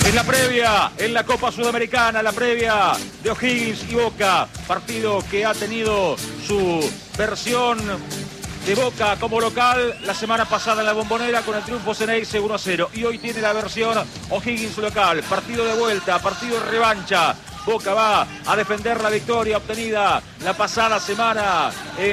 En la previa, en la Copa Sudamericana, la previa de O'Higgins y Boca, partido que ha tenido su versión de Boca como local la semana pasada en la Bombonera con el triunfo Ceneice 1-0, y hoy tiene la versión O'Higgins local, partido de vuelta, partido de revancha. Boca va a defender la victoria obtenida la pasada semana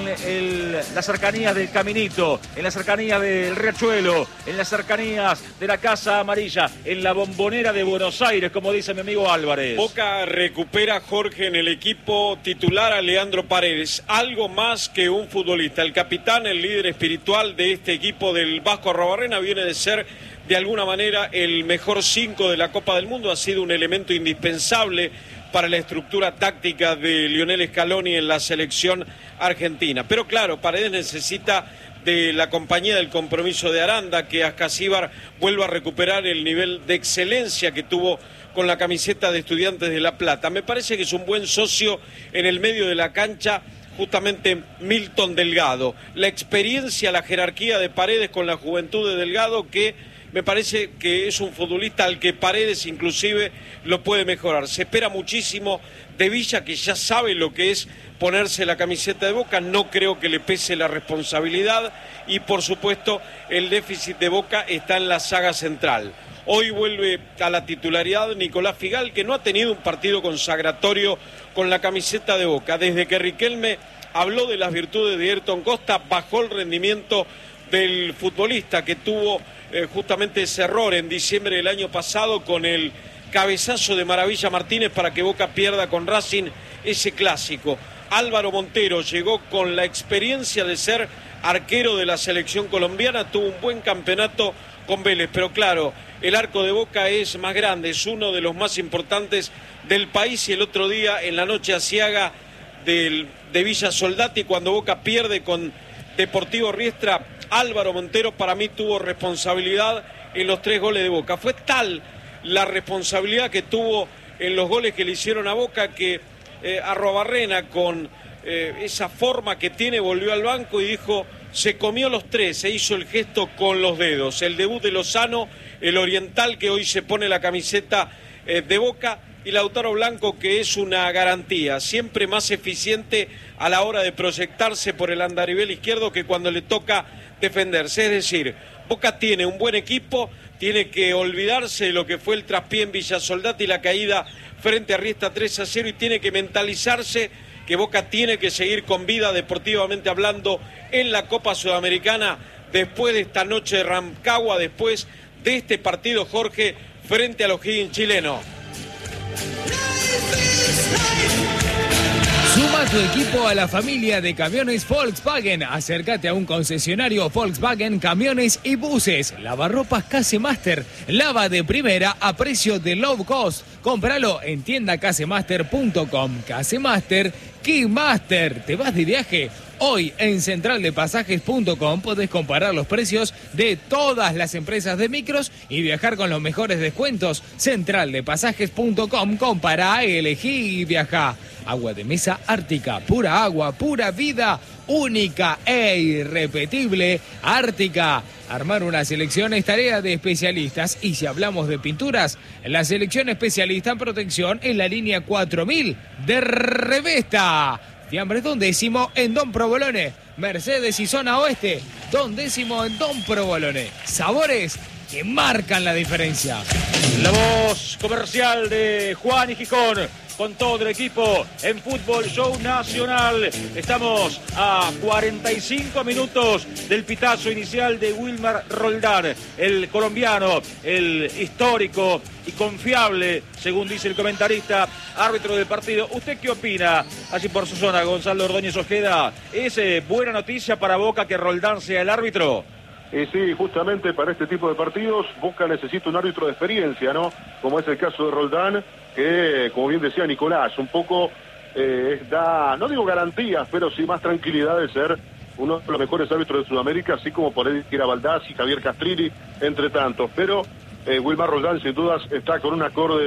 en las cercanías del Caminito, en las cercanías del Riachuelo, en las cercanías de la Casa Amarilla, en la Bombonera de Buenos Aires, como dice mi amigo Álvarez. Boca recupera, Jorge, en el equipo titular a Leandro Paredes, algo más que un futbolista. El capitán, el líder espiritual de este equipo del Vasco Arrobarrena, viene de ser de alguna manera el mejor 5 de la Copa del Mundo, ha sido un elemento indispensable para la estructura táctica de Lionel Scaloni en la selección argentina. Pero claro, Paredes necesita de la compañía del compromiso de Aranda, que Ascasíbar vuelva a recuperar el nivel de excelencia que tuvo con la camiseta de Estudiantes de La Plata. Me parece que es un buen socio en el medio de la cancha, justamente Milton Delgado. La experiencia, la jerarquía de Paredes con la juventud de Delgado, que me parece que es un futbolista al que Paredes inclusive lo puede mejorar. Se espera muchísimo de Villa, que ya sabe lo que es ponerse la camiseta de Boca, no creo que le pese la responsabilidad, y por supuesto el déficit de Boca está en la saga central. Hoy vuelve a la titularidad Nicolás Figal, que no ha tenido un partido consagratorio con la camiseta de Boca. Desde que Riquelme habló de las virtudes de Ayrton Costa, bajó el rendimiento del futbolista, que tuvo justamente ese error en diciembre del año pasado con el cabezazo de Maravilla Martínez para que Boca pierda con Racing ese clásico. Álvaro Montero llegó con la experiencia de ser arquero de la selección colombiana, tuvo un buen campeonato con Vélez, pero claro, el arco de Boca es más grande, es uno de los más importantes del país, y el otro día en la noche aciaga de Villa Soldati, cuando Boca pierde con Deportivo Riestra, Álvaro Montero para mí tuvo responsabilidad en los 3 goles de Boca. Fue tal la responsabilidad que tuvo en los goles que le hicieron a Boca que Arrobarrena, con esa forma que tiene, volvió al banco y dijo: se comió los 3, se hizo el gesto con los dedos. El debut de Lozano, el oriental, que hoy se pone la camiseta de Boca, y Lautaro Blanco, que es una garantía, siempre más eficiente a la hora de proyectarse por el andarivel izquierdo que cuando le toca defenderse. Es decir, Boca tiene un buen equipo, tiene que olvidarse de lo que fue el traspié en Villa Soldati y la caída frente a Riestra 3-0, y tiene que mentalizarse que Boca tiene que seguir con vida, deportivamente hablando, en la Copa Sudamericana, después de esta noche de Rancagua, después de este partido, Jorge, frente a los O'Higgins chilenos. Suma tu equipo a la familia de camiones Volkswagen. Acércate a un concesionario Volkswagen Camiones y Buses. Lavarropas Casemaster. Lava de primera a precio de low cost. Cómpralo en tiendacasemaster.com. Casemaster, Keymaster. ¿Te vas de viaje? Hoy en centraldepasajes.com podés comparar los precios de todas las empresas de micros y viajar con los mejores descuentos. Centraldepasajes.com, compara, elegí y viaja. Agua de mesa Ártica, pura agua, pura vida, única e irrepetible. Ártica. Armar una selección es tarea de especialistas, y si hablamos de pinturas, la selección especialista en protección en la línea 4000 de Revesta. Fiambres Don Décimo en Don Provolone. Mercedes y zona oeste, Don Décimo en Don Provolone. Sabores que marcan la diferencia. La voz comercial de Juan y Gijón, con todo el equipo en Fútbol Show Nacional. Estamos a 45 minutos del pitazo inicial de Wilmar Roldán, el colombiano, el histórico y confiable, según dice el comentarista, árbitro del partido. ¿Usted qué opina allí por su zona, Gonzalo Ordóñez Ojeda? ¿Es buena noticia para Boca que Roldán sea el árbitro? Sí, justamente para este tipo de partidos Boca necesita un árbitro de experiencia, ¿no? Como es el caso de Roldán, que, como bien decía Nicolás, un poco da, no digo garantías, pero sí más tranquilidad de ser uno de los mejores árbitros de Sudamérica, así como por él era Baldassi, Javier Castrilli, entre tantos. Pero Wilmar Roldán sin dudas está con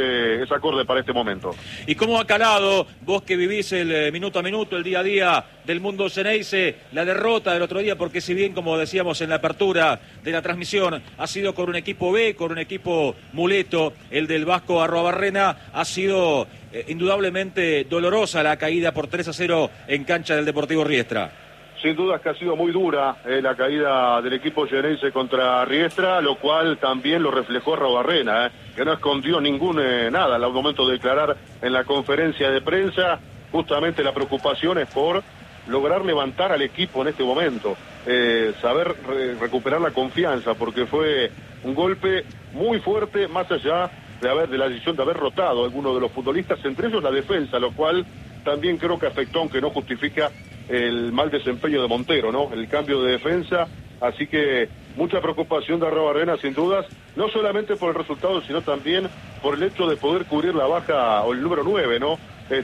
es acorde para este momento. ¿Y cómo ha calado, vos que vivís el minuto a minuto, el día a día del mundo Xeneize, la derrota del otro día? Porque si bien, como decíamos en la apertura de la transmisión, ha sido con un equipo B, con un equipo muleto, el del Vasco Arruabarrena, ha sido indudablemente dolorosa la caída por 3-0 en cancha del Deportivo Riestra. Sin duda que ha sido muy dura la caída del equipo Xeneize contra Riestra, lo cual también lo reflejó Arruabarrena, que no escondió nada al momento de declarar en la conferencia de prensa. Justamente la preocupación es por lograr levantar al equipo en este momento, saber recuperar la confianza, porque fue un golpe muy fuerte, más allá de la decisión de haber rotado a algunos de los futbolistas, entre ellos la defensa, lo cual también creo que afectó, aunque no justifica el mal desempeño de Montero, ¿no? El cambio de defensa, así que mucha preocupación de Arruabarrena sin dudas, no solamente por el resultado, sino también por el hecho de poder cubrir la baja o el número 9, ¿no?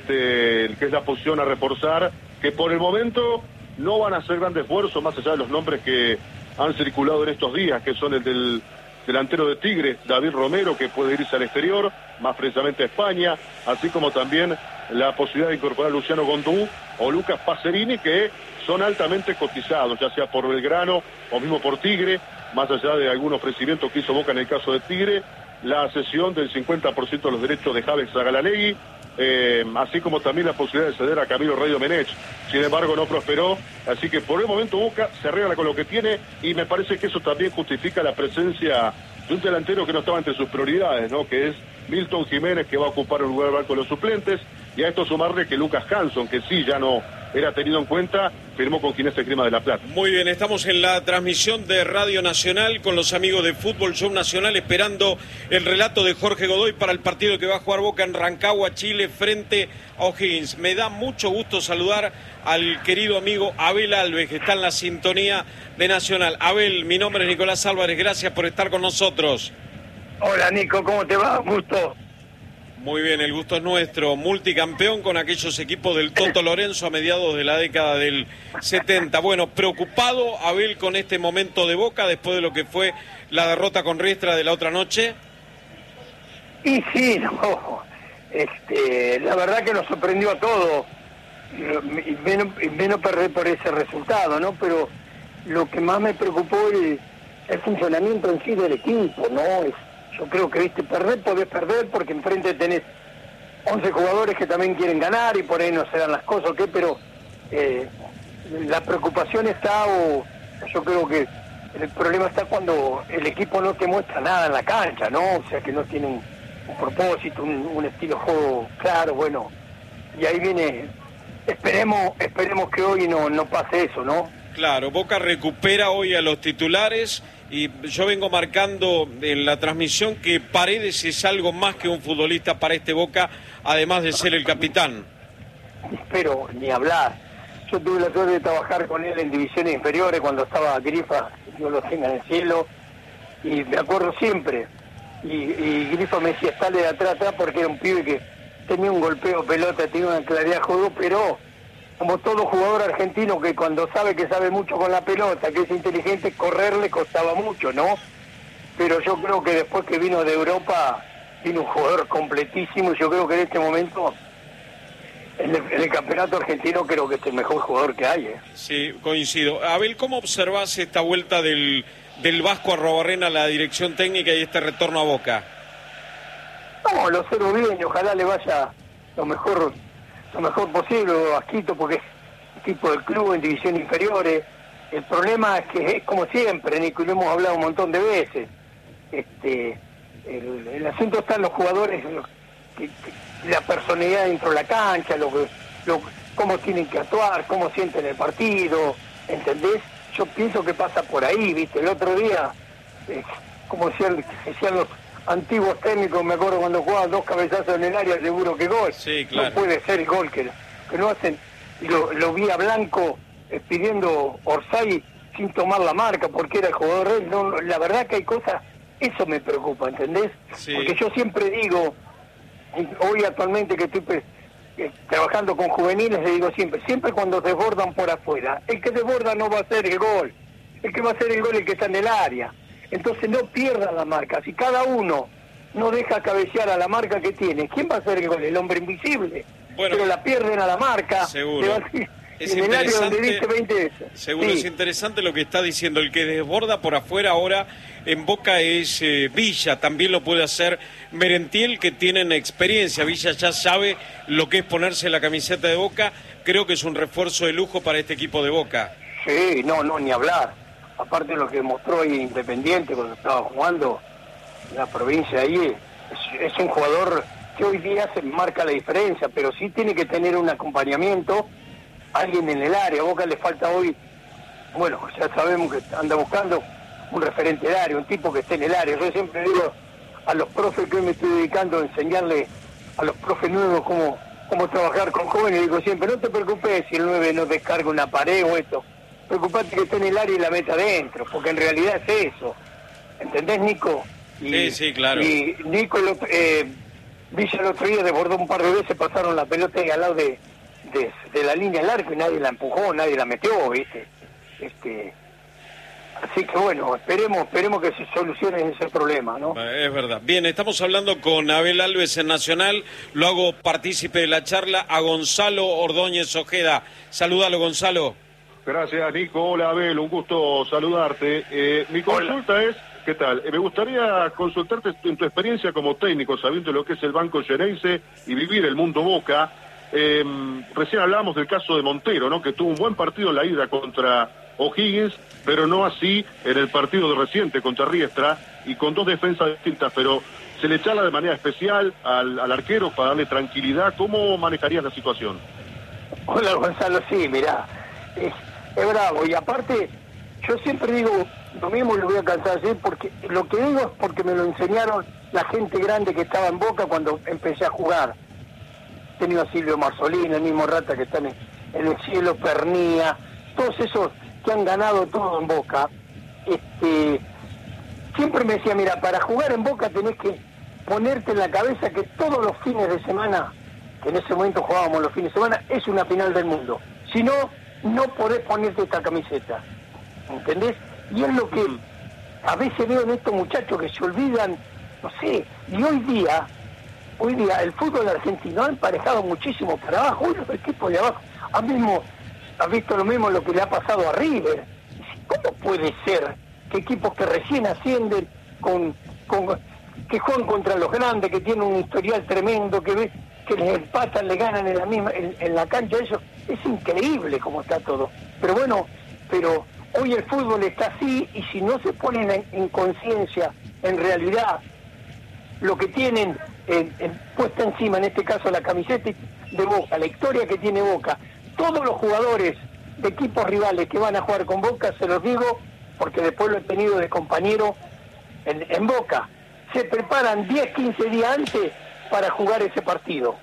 Que es la posición a reforzar, que por el momento no van a hacer gran esfuerzo, más allá de los nombres que han circulado en estos días, que son el del delantero de Tigre, David Romero, que puede irse al exterior, más precisamente a España, así como también la posibilidad de incorporar a Luciano Gondú o Lucas Pacerini, que son altamente cotizados, ya sea por Belgrano o mismo por Tigre, más allá de algún ofrecimiento que hizo Boca en el caso de Tigre, la cesión del 50% de los derechos de Javes Zagalalegui, así como también la posibilidad de ceder a Camilo Rey Domenech. Sin embargo no prosperó, así que por el momento Boca se arregla con lo que tiene, y me parece que eso también justifica la presencia de un delantero que no estaba entre sus prioridades, ¿no? Que es Milton Jiménez, que va a ocupar el lugar del banco de los suplentes, y a esto sumarle que Lucas Hanson, que sí ya no era tenido en cuenta, firmó con Ginés Esgrima de La Plata. Muy bien, estamos en la transmisión de Radio Nacional con los amigos de Fútbol Show Nacional, esperando el relato de Jorge Godoy para el partido que va a jugar Boca en Rancagua, Chile, frente a O'Higgins. Me da mucho gusto saludar al querido amigo Abel Alves, que está en la sintonía de Nacional. Abel, mi nombre es Nicolás Álvarez, gracias por estar con nosotros. Hola Nico, ¿cómo te va? Gusto. Muy bien, el gusto es nuestro. Multicampeón con aquellos equipos del Toto Lorenzo a mediados de la década del 70. Bueno, preocupado, Abel, con este momento de Boca después de lo que fue la derrota con Riestra de la otra noche. Y sí, no, la verdad que nos sorprendió a todos, y menos perder por ese resultado, ¿no? Pero lo que más me preocupó el funcionamiento en sí del equipo, ¿no? Yo creo que, podés perder porque enfrente tenés 11 jugadores que también quieren ganar y por ahí no se dan las cosas, ¿ok? Pero la preocupación está, o yo creo que el problema está cuando el equipo no te muestra nada en la cancha, ¿no? O sea, que no tiene un propósito, un estilo de juego claro, bueno. Y ahí viene, esperemos que hoy no pase eso, ¿no? Claro, Boca recupera hoy a los titulares. Y yo vengo marcando en la transmisión que Paredes es algo más que un futbolista para este Boca, además de ser el capitán. Pero ni hablar. Yo tuve la suerte de trabajar con él en divisiones inferiores cuando estaba Grifa, Dios lo tenga en el cielo, y me acuerdo siempre. Y Grifa me decía, sale de atrás, porque era un pibe que tenía un golpeo pelota, tenía una claridad de juego, pero como todo jugador argentino que cuando sabe que sabe mucho con la pelota, que es inteligente, correr le costaba mucho, ¿no? Pero yo creo que después que vino de Europa, vino un jugador completísimo, y yo creo que en este momento, en el campeonato argentino, creo que es el mejor jugador que hay, ¿eh? Sí, coincido. Abel, ¿cómo observás esta vuelta del Vasco Arruabarrena a la dirección técnica y este retorno a Boca? No, lo observo bien y ojalá le vaya lo mejor posible a Vasquito, porque es equipo del club en divisiones inferiores. El problema es que es como siempre, Nico, y lo hemos hablado un montón de veces. El asunto está en los jugadores, la personalidad dentro de la cancha, cómo tienen que actuar, cómo sienten el partido, ¿entendés? Yo pienso que pasa por ahí, ¿viste? El otro día, como decían los antiguos técnicos, me acuerdo cuando jugaban 2 cabezazos en el área, seguro que gol. Sí, claro. No puede ser el gol que no hacen. Y lo vi a Blanco pidiendo Orsay sin tomar la marca porque era el jugador de él. No, la verdad que hay cosas, eso me preocupa, ¿entendés? Sí. Porque yo siempre digo, hoy actualmente que estoy trabajando con juveniles, le digo siempre cuando desbordan por afuera, el que desborda no va a hacer el gol, el que va a hacer el gol es el que está en el área. Entonces no pierdan la marca. Si cada uno no deja cabecear a la marca que tiene, ¿quién va a hacer el gol? El hombre invisible. Bueno, pero la pierden a la marca. Seguro. Es en el área donde interesante, viste 20 veces. seguro, Sí. es interesante lo que está diciendo. El que desborda por afuera ahora en Boca es Villa. También lo puede hacer Merentiel, que tienen experiencia. Villa ya sabe lo que es ponerse la camiseta de Boca. Creo que es un refuerzo de lujo para este equipo de Boca. Sí, no, ni hablar. Aparte de lo que mostró ahí Independiente cuando estaba jugando en la provincia ahí, es un jugador que hoy día se marca la diferencia, pero sí tiene que tener un acompañamiento, alguien en el área. A Boca le falta hoy, bueno, ya sabemos que anda buscando un referente de área, un tipo que esté en el área. Yo siempre digo a los profes que hoy me estoy dedicando a enseñarle a los profes nuevos cómo trabajar con jóvenes, digo siempre, no te preocupes si el 9 no descarga una pared o esto, preocupate que esté en el área y la meta adentro, porque en realidad es eso. ¿Entendés, Nico? Sí, claro. Y Nico, Villa el otro día desbordó un par de veces, pasaron la pelota ahí al lado de la línea del arco y nadie la empujó, nadie la metió, ¿viste? Así que bueno, esperemos que se solucione ese problema, ¿no? Es verdad. Bien, estamos hablando con Abel Alves en Nacional. Lo hago partícipe de la charla a Gonzalo Ordóñez Ojeda. Salúdalo, Gonzalo. Gracias, Nico. Hola, Abel, un gusto saludarte. Mi consulta es, ¿qué tal? Me gustaría consultarte en tu experiencia como técnico, sabiendo lo que es el Banco Xeneize y vivir el mundo Boca. Recién hablábamos del caso de Montero, ¿no? Que tuvo un buen partido en la ida contra O'Higgins, pero no así en el partido de reciente contra Riestra, y con dos defensas distintas, pero se le charla de manera especial al arquero para darle tranquilidad. ¿Cómo manejarías la situación? Hola, Gonzalo, sí, mirá, es bravo, y aparte, yo siempre digo, lo mismo lo voy a cansar de decir, porque lo que digo es porque me lo enseñaron la gente grande que estaba en Boca cuando empecé a jugar. He tenido a Silvio Marzolini, el mismo Rata que está en el cielo, Pernía, todos esos que han ganado todo en Boca. Siempre me decía, mira, para jugar en Boca tenés que ponerte en la cabeza que todos los fines de semana, que en ese momento jugábamos los fines de semana, es una final del mundo. Si no, no podés ponerte esta camiseta. ¿Entendés? Y es lo que a veces veo en estos muchachos que se olvidan, no sé, y hoy día el fútbol argentino ha emparejado muchísimo para abajo. Hoy los equipos de abajo ha visto lo mismo lo que le ha pasado a River. ¿Cómo puede ser que equipos que recién ascienden que juegan contra los grandes, que tienen un historial tremendo, que les empatan, le ganan en la cancha, eso es increíble cómo está todo. Pero bueno, hoy el fútbol está así, y si no se ponen en conciencia, en realidad, lo que tienen puesta encima, en este caso la camiseta de Boca, la historia que tiene Boca, todos los jugadores de equipos rivales que van a jugar con Boca, se los digo, porque después lo he tenido de compañero en Boca, se preparan 10, 15 días antes para jugar ese partido.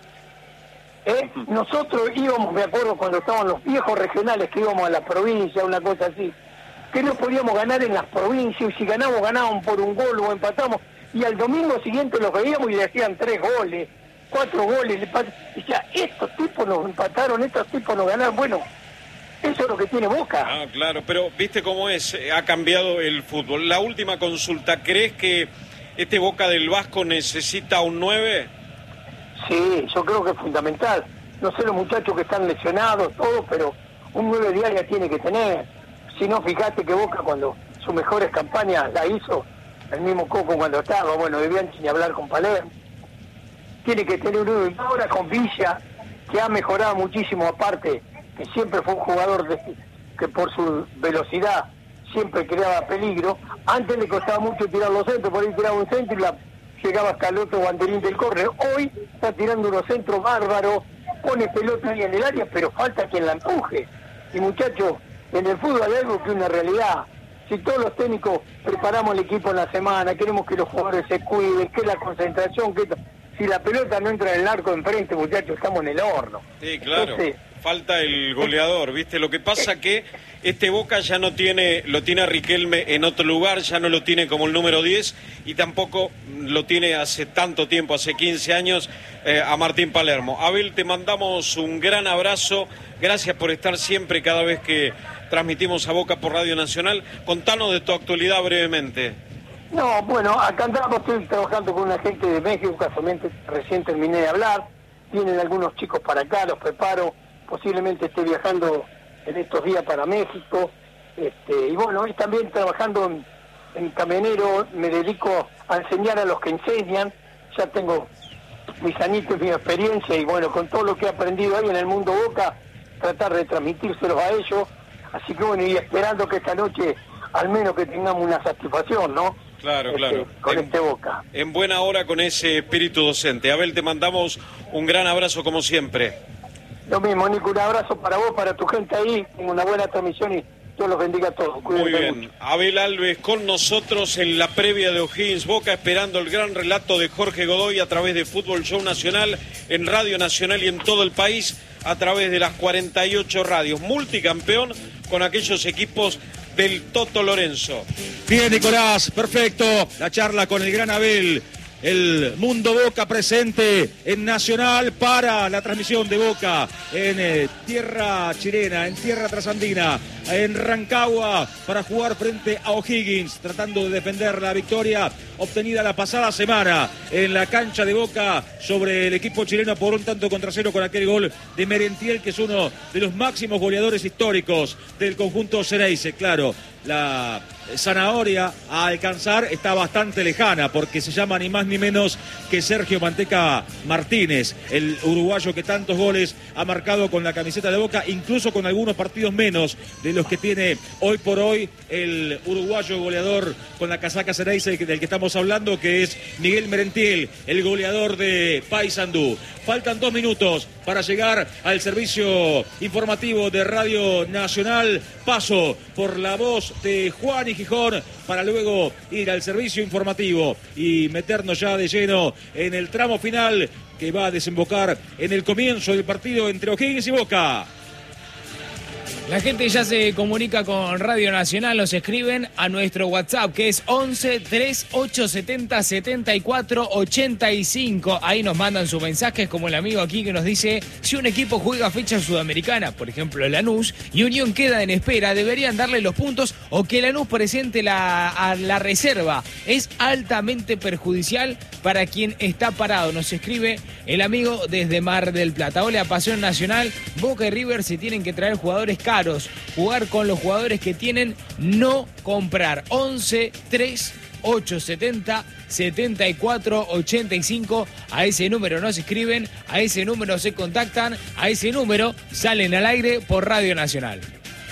Nosotros íbamos, me acuerdo cuando estaban los viejos regionales, que íbamos a la provincia, una cosa así, que no podíamos ganar en las provincias, y si ganábamos por un gol o empatamos, y al domingo siguiente los veíamos y le hacían 3 goles, 4 goles, y decía, estos tipos nos empataron, estos tipos nos ganaron. Bueno, eso es lo que tiene Boca. Ah, claro, pero viste cómo ha cambiado el fútbol. La última consulta, ¿crees que este Boca del Vasco necesita un 9? Sí, yo creo que es fundamental. No sé los muchachos que están lesionados, todo, pero un 9 diaria tiene que tener. Si no, fíjate que Boca cuando sus mejores campañas la hizo, el mismo Coco cuando estaba, bueno, debían ni hablar con Palermo. Tiene que tener un 9. Ahora con Villa, que ha mejorado muchísimo, aparte, que siempre fue un jugador que por su velocidad siempre creaba peligro. Antes le costaba mucho tirar los centros, por ahí tiraba un centro y llegaba hasta el otro banderín del córner. Hoy está tirando unos centros bárbaros, pone pelota ahí en el área, pero falta quien la empuje. Y muchachos, en el fútbol hay algo que es una realidad. Si todos los técnicos preparamos el equipo en la semana, queremos que los jugadores se cuiden, que la concentración, si la pelota no entra en el arco de enfrente, muchachos, estamos en el horno. Sí, claro. Entonces, falta el goleador, ¿viste? Lo que pasa que este Boca ya no tiene, lo tiene a Riquelme en otro lugar, ya no lo tiene como el número 10, y tampoco lo tiene hace tanto tiempo, hace 15 años, a Martín Palermo. Abel, te mandamos un gran abrazo, gracias por estar siempre cada vez que transmitimos a Boca por Radio Nacional. Contanos de tu actualidad brevemente. No, bueno, acá andamos, estoy trabajando con una gente de México, casualmente recién terminé de hablar, vienen algunos chicos para acá, los preparo, posiblemente esté viajando en estos días para México, y bueno, y también trabajando en camionero, me dedico a enseñar a los que enseñan, ya tengo mis añitos, mi experiencia, y bueno, con todo lo que he aprendido ahí en el mundo Boca, tratar de transmitírselos a ellos, así que bueno, y esperando que esta noche al menos que tengamos una satisfacción, ¿no? Claro, claro. Con este Boca. En buena hora con ese espíritu docente. Abel, te mandamos un gran abrazo como siempre. Lo mismo, Nico, un abrazo para vos, para tu gente ahí, una buena transmisión y Dios los bendiga a todos. Muy bien. Mucho. Abel Alves con nosotros en la previa de O'Higgins Boca, esperando el gran relato de Jorge Godoy a través de Fútbol Show Nacional, en Radio Nacional y en todo el país, a través de las 48 radios. Multicampeón con aquellos equipos del Toto Lorenzo. Bien, Nicolás, perfecto. La charla con el gran Abel. El Mundo Boca presente en Nacional para la transmisión de Boca en tierra chilena, en tierra trasandina, en Rancagua, para jugar frente a O'Higgins, tratando de defender la victoria obtenida la pasada semana en la cancha de Boca sobre el equipo chileno por 1-0 con aquel gol de Merentiel, que es uno de los máximos goleadores históricos del conjunto Xeneize. Claro, la zanahoria a alcanzar está bastante lejana, porque se llama ni más ni menos que Sergio Manteca Martínez, el uruguayo que tantos goles ha marcado con la camiseta de Boca, incluso con algunos partidos menos de los que tiene hoy por hoy el uruguayo goleador con la casaca Xeneize del que estamos hablando, que es Miguel Merentiel, el goleador de Paysandú. Faltan 2 minutos para llegar al servicio informativo de Radio Nacional. Paso por la voz de Juan y Gijón para luego ir al servicio informativo y meternos ya de lleno en el tramo final que va a desembocar en el comienzo del partido entre O'Higgins y Boca. La gente ya se comunica con Radio Nacional, nos escriben a nuestro WhatsApp, que es 11 3870 74 85. Ahí nos mandan sus mensajes, como el amigo aquí que nos dice: si un equipo juega fecha sudamericana, por ejemplo Lanús, y Unión queda en espera, deberían darle los puntos o que Lanús presente a la reserva. Es altamente perjudicial para quien está parado. Nos escribe el amigo desde Mar del Plata. Hola, Pasión Nacional. Boca y River se tienen que traer jugadores caros. Jugar con los jugadores que tienen, no comprar. 11 3 870 74 85. A ese número nos escriben, a ese número se contactan, a ese número salen al aire por Radio Nacional.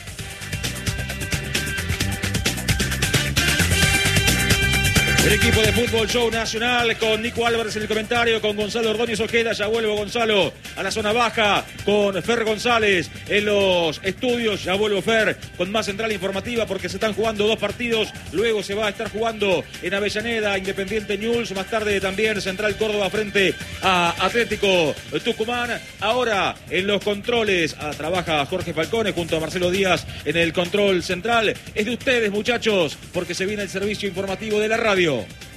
El equipo de Fútbol Show Nacional con Nico Álvarez en el comentario, con Gonzalo Ordóñez Ojeda. Ya vuelvo, Gonzalo, a la zona baja con Fer González en los estudios. Ya vuelvo, Fer, con más central informativa, porque se están jugando 2 partidos. Luego se va a estar jugando en Avellaneda, Independiente Newell's. Más tarde también Central Córdoba frente a Atlético Tucumán. Ahora en los controles trabaja Jorge Falcone junto a Marcelo Díaz en el control central. Es de ustedes, muchachos, porque se viene el servicio informativo de la radio.